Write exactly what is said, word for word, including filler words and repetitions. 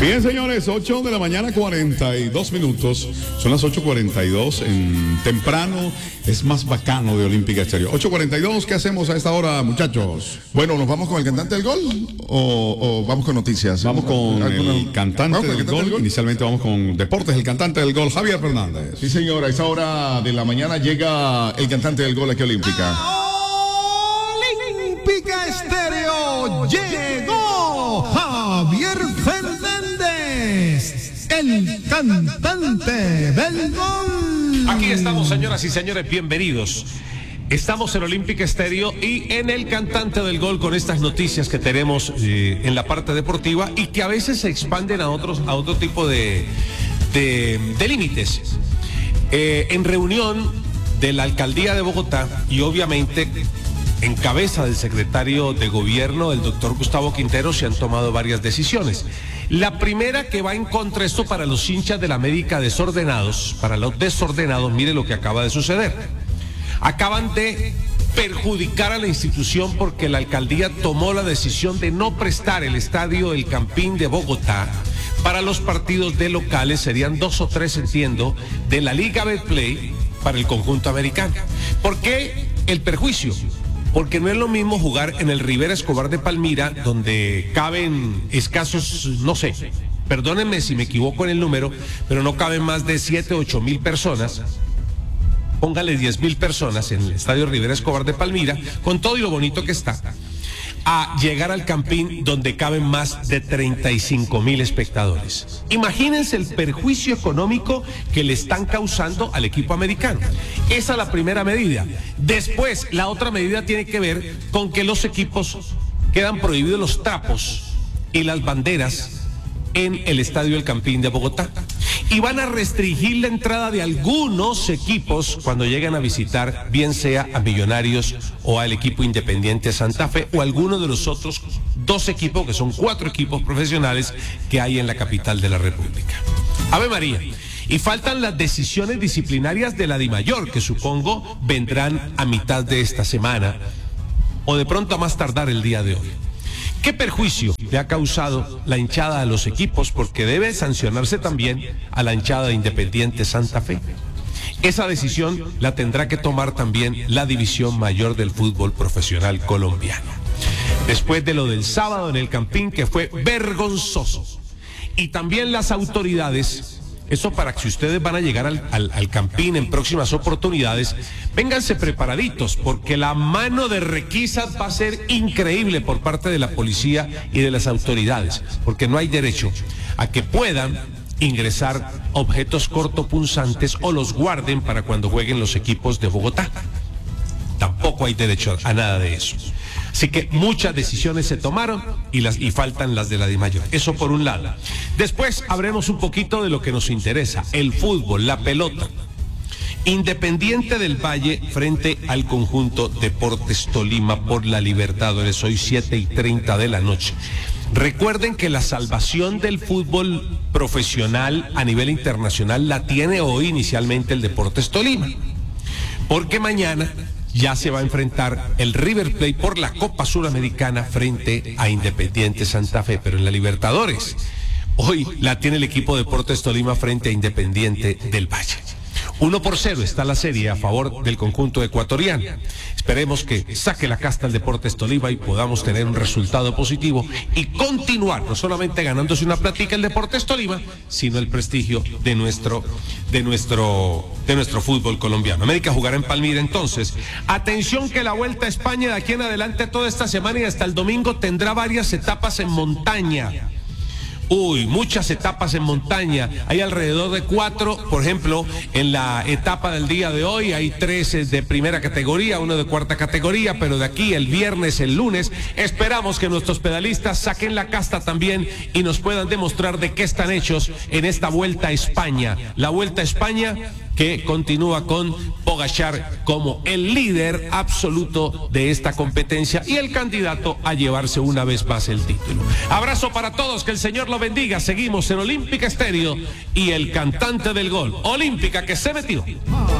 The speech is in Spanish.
Bien, señores, ocho de la mañana, cuarenta y dos minutos. Son las ocho cuarenta y dos. En temprano es más bacano de Olímpica Estéreo. ocho cuarenta y dos, ¿qué hacemos a esta hora, muchachos? Bueno, ¿nos vamos con el cantante del gol o, o vamos con noticias? Vamos con ¿Alguna? el cantante, ¿Vamos con el del, cantante gol? del gol? Inicialmente vamos con Deportes, el cantante del gol, Javier Fernández. Sí, señora, a esta hora de la mañana llega el cantante del gol aquí a Olímpica. Olímpica Estéreo llegó Javier Fernández, el cantante del gol. Aquí estamos, señoras y señores, bienvenidos. Estamos en Olímpica Estéreo y en el cantante del gol con estas noticias que tenemos eh, en la parte deportiva y que a veces se expanden a otros a otro tipo de, de, de límites. Eh, en reunión de la alcaldía de Bogotá y obviamente en cabeza del secretario de gobierno, el doctor Gustavo Quintero, se han tomado varias decisiones. La primera que va en contra esto para los hinchas de la América desordenados, para los desordenados, mire lo que acaba de suceder. Acaban de perjudicar a la institución porque la alcaldía tomó la decisión de no prestar el estadio El Campín de Bogotá para los partidos de locales, serían dos o tres, entiendo, de la Liga Betplay para el conjunto americano. ¿Por qué el perjuicio? Porque no es lo mismo jugar en el Rivera Escobar de Palmira, donde caben escasos, no sé, perdónenme si me equivoco en el número, pero no caben más de siete, ocho mil personas. Póngale diez mil personas en el estadio Rivera Escobar de Palmira, con todo y lo bonito que está, a llegar al Campín donde caben más de treinta y cinco mil espectadores. Imagínense el perjuicio económico que le están causando al equipo americano. Esa es la primera medida. Después, la otra medida tiene que ver con que los equipos quedan prohibidos los trapos y las banderas en el estadio El Campín de Bogotá. Y van a restringir la entrada de algunos equipos cuando llegan a visitar, bien sea a Millonarios o al equipo Independiente Santa Fe o alguno de los otros dos equipos, que son cuatro equipos profesionales que hay en la capital de la República. Ave María. Y faltan las decisiones disciplinarias de la DIMAYOR, que supongo vendrán a mitad de esta semana o de pronto a más tardar el día de hoy. ¿Qué perjuicio le ha causado la hinchada a los equipos? Porque debe sancionarse también a la hinchada de Independiente Santa Fe. Esa decisión la tendrá que tomar también la División Mayor del Fútbol Profesional Colombiano. Después de lo del sábado en el Campín, que fue vergonzoso. Y también las autoridades... Eso para que si ustedes van a llegar al, al, al Campín en próximas oportunidades, vénganse preparaditos, porque la mano de requisas va a ser increíble por parte de la policía y de las autoridades, porque no hay derecho a que puedan ingresar objetos cortopunzantes o los guarden para cuando jueguen los equipos de Bogotá. Tampoco hay derecho a nada de eso. Así que muchas decisiones se tomaron y, las, y faltan las de la DIMAYOR. Eso por un lado. Después hablemos un poquito de lo que nos interesa, el fútbol, la pelota. Independiente del Valle frente al conjunto Deportes Tolima por la Libertadores, hoy siete y treinta de la noche. Recuerden que la salvación del fútbol profesional a nivel internacional la tiene hoy inicialmente el Deportes Tolima. Porque mañana ya se va a enfrentar el River Plate por la Copa Suramericana frente a Independiente Santa Fe, pero en la Libertadores hoy la tiene el equipo Deportes Tolima frente a Independiente del Valle. Uno por cero está la serie a favor del conjunto ecuatoriano. Esperemos que saque la casta el Deportes Tolima y podamos tener un resultado positivo y continuar, no solamente ganándose una platica el Deportes Tolima, sino el prestigio de nuestro, de nuestro, de nuestro fútbol colombiano. América jugará en Palmira entonces. Atención que la Vuelta a España de aquí en adelante toda esta semana y hasta el domingo tendrá varias etapas en montaña. Uy, muchas etapas en montaña, hay alrededor de cuatro, por ejemplo, en la etapa del día de hoy hay tres de primera categoría, uno de cuarta categoría, pero de aquí el viernes, el lunes, esperamos que nuestros pedalistas saquen la casta también y nos puedan demostrar de qué están hechos en esta Vuelta a España. La Vuelta a España que continúa con Pogačar como el líder absoluto de esta competencia y el candidato a llevarse una vez más el título. Abrazo para todos, que el Señor lo bendiga. Seguimos en Olímpica Estéreo y el cantante del gol, Olímpica que se metió.